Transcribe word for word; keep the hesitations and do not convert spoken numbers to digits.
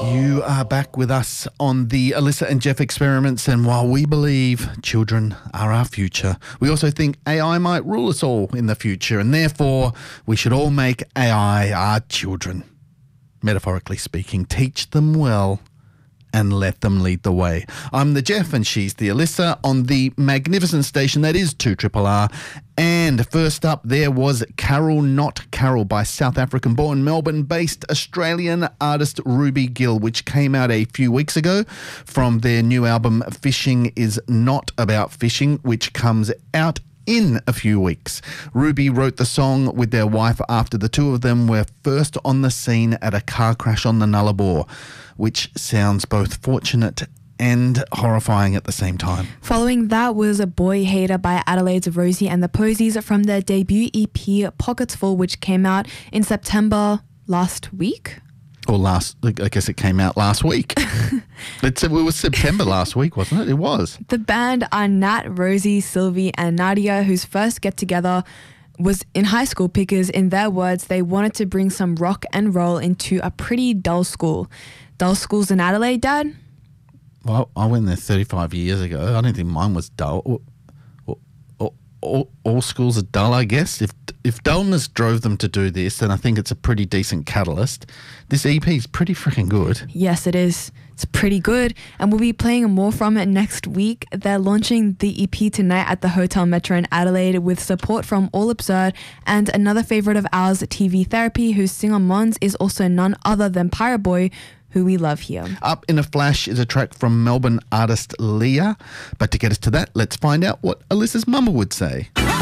You are back with us on the Alyssa and Jeff experiments, and while we believe children are our future, we also think A I might rule us all in the future, and therefore we should all make A I our children. Metaphorically speaking, teach them well and let them lead the way. I'm the Jeff and she's the Alyssa on the magnificent station that is two R R R. And first up there was Carol Not Carol by South African-born, Melbourne-based Australian artist Ruby Gill, which came out a few weeks ago from their new album Fishing Is Not About Fishing, which comes out in a few weeks. Ruby wrote the song with their wife after the two of them were first on the scene at a car crash on the Nullarbor, which sounds both fortunate and horrifying at the same time. Following that was A Boy Hater by Adelaide's Rosie and the Posies from their debut E P Pockets Full, which came out in September last week. Or last, I guess it came out last week. It's, it was September last week, wasn't it? It was. The band are Nat, Rosie, Sylvie and Nadia, whose first get-together was in high school because, in their words, they wanted to bring some rock and roll into a pretty dull school. Dull schools in Adelaide, Dad? Well, I went there thirty-five years ago. I don't think mine was dull. All, all, all, all schools are dull, I guess. If if dullness drove them to do this, then I think it's a pretty decent catalyst. This E P is pretty freaking good. Yes, it is. It's pretty good. And we'll be playing more from it next week. They're launching the E P tonight at the Hotel Metro in Adelaide with support from All Absurd and another favourite of ours, T V Therapy, whose singer Mons is also none other than Pirate Boy, who we love here. Up in a Flash is a track from Melbourne artist Leah. But to get us to that, let's find out what Alyssa's mama would say.